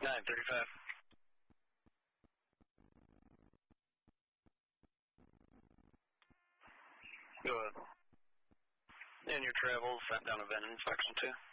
935. Go ahead. In your travels, sent down a VIN inspection too.